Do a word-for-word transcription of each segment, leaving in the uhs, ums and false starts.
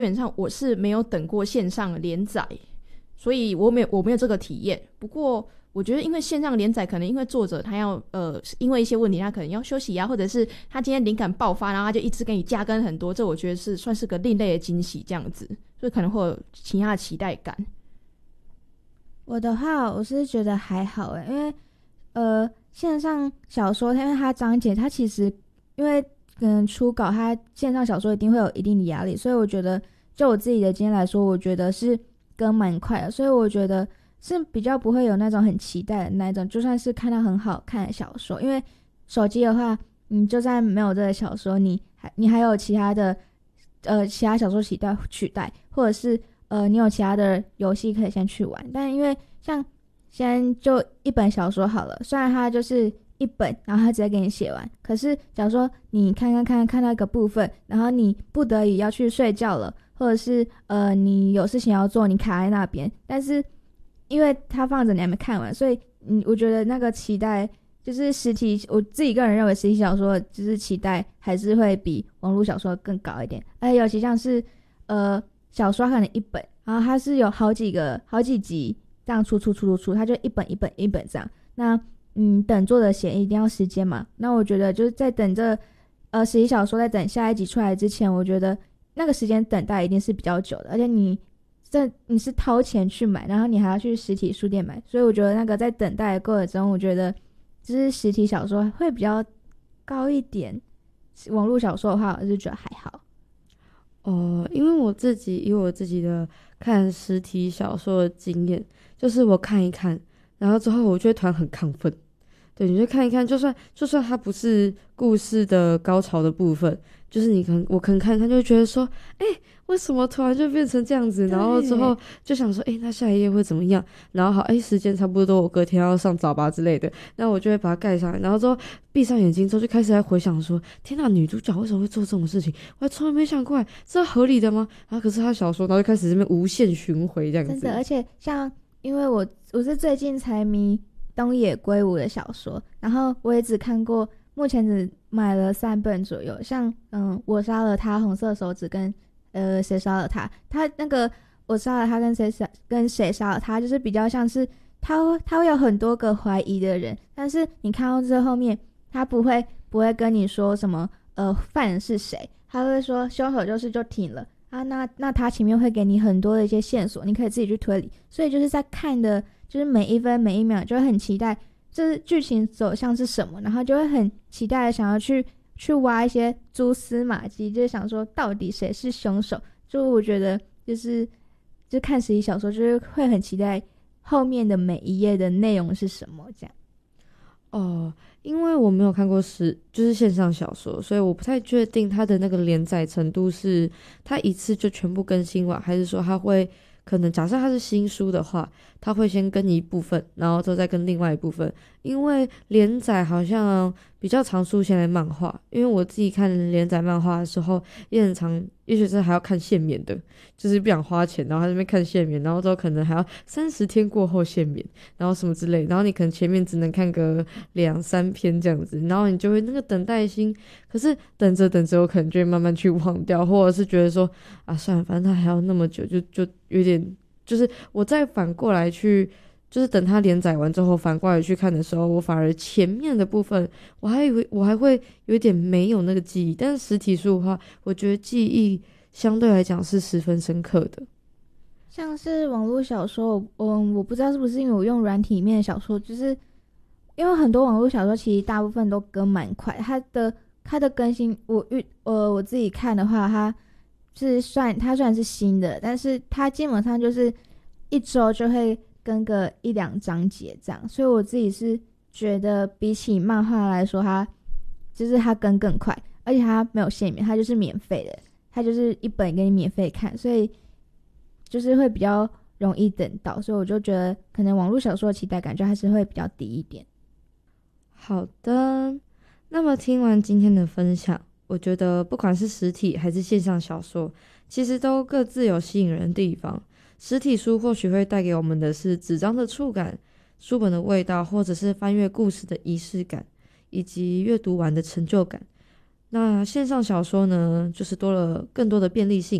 本上我是没有等过线上连载，所以我没有我没有这个体验。不过我觉得因为线上连载可能因为作者他要呃因为一些问题他可能要休息啊，或者是他今天灵感爆发，然后他就一直给你加更很多，这我觉得是算是个另类的惊喜这样子，所以可能会有其他的期待感。 我的话我是觉得还好诶，因为呃线上小说因为它章节它其实因为嗯初稿它线上小说一定会有一定的压力，所以我觉得就我自己的经验来说，我觉得是跟蛮快的，所以我觉得是比较不会有那种很期待的那种，就算是看到很好看的小说，因为手机的话你就算没有这个小说，你还你还有其他的呃其他小说取代取代，或者是呃你有其他的游戏可以先去玩。但因为像先就一本小说好了，虽然它就是一本然后它直接给你写完，可是假如说你看看看看到一个部分，然后你不得已要去睡觉了，或者是呃你有事情要做，你卡在那边，但是因为它放着你还没看完，所以嗯我觉得那个期待就是实体，我自己个人认为实体小说就是期待还是会比网络小说更高一点。而且尤其像是呃小说可能一本，然后它是有好几个好几集这样出出出出出，它就一本一本一本这样。那嗯，等作者写一定要时间嘛，那我觉得就是在等这呃实体小说在等下一集出来之前，我觉得那个时间等待一定是比较久的，而且你这你是掏钱去买，然后你还要去实体书店买，所以我觉得那个在等待的过程中，我觉得就是实体小说会比较高一点，网络小说的话我是觉得还好。 哦，因为我自己以我自己的看实体小说的经验，就是我看一看，然后之后我就会突然很亢奋。对，你就看一看，就算就算它不是故事的高潮的部分，就是你可能我可能看一看就会觉得说，哎、为什么突然就变成这样子？然后之后就想说，哎、那下一页会怎么样？然后好，哎、时间差不多，我隔天要上早八之类的，那我就会把它盖上来，然后之后闭上眼睛之后就开始在回想说，天哪，女主角为什么会做这种事情？我还从来没想过来，这合理的吗？然后可是他小说，然后就开始这边无限循环这样子。 真的，而且像因为我我是最近才迷东野圭吾的小说，然后我也只看过，目前只买了三本左右，像嗯，我杀了他、红色手指跟呃谁杀了他，他那个我杀了他跟谁杀跟谁杀了他，就是比较像是他他会有很多个怀疑的人，但是你看到最后面，他不会不会跟你说什么呃犯人是谁，他会说凶手就是就停了啊，那那他前面会给你很多的一些线索，你可以自己去推理，所以就是在看的就是每一分每一秒就会很期待这剧情走向是什么，然后就会很期待的想要去去挖一些蛛丝马迹，就是想说到底谁是凶手。就我觉得就是就看实体小说就是会很期待后面的每一页的内容是什么这样。 哦，因为我没有看过实就是线上小说，所以我不太确定它的那个连载程度是它一次就全部更新完，还是说它会可能假设它是新书的话，它会先跟一部分，然后之后再跟另外一部分。因为连载好像比较常出现在漫画，因为我自己看连载漫画的时候也很常，也许是还要看限免的，就是不想花钱，然后在那边看限免，然后之后可能还要三十天过后限免，然后什么之类，然后你可能前面只能看个两三篇这样子，然后你就会那个等待心，可是等着等着我可能就会慢慢去忘掉，或者是觉得说啊算了，反正它还要那么久，就就有点就是我再反过来去就是等它连载完之后反过来去看的时候，我反而前面的部分我还以为我还会有点没有那个记忆，但是实体书的话我觉得记忆相对来讲是十分深刻的。 像是网络小说，嗯，我不知道是不是因为我用软体里面的小说，就是因为很多网络小说其实大部分都更蛮快，它的它的更新，我遇呃我自己看的话，它是算它虽然是新的，但是它基本上就是一周就会跟个一两章节这样，所以我自己是觉得比起漫画来说，它就是它更更快，而且它没有限免，它就是免费的，它就是一本给你免费看，所以就是会比较容易等到，所以我就觉得可能网络小说的期待感就还是会比较低一点。 好的，那么听完今天的分享，我觉得不管是实体还是线上小说，其实都各自有吸引人的地方。实体书或许会带给我们的是纸张的触感、书本的味道，或者是翻阅故事的仪式感，以及阅读完的成就感。那线上小说呢，就是多了更多的便利性，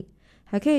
还可以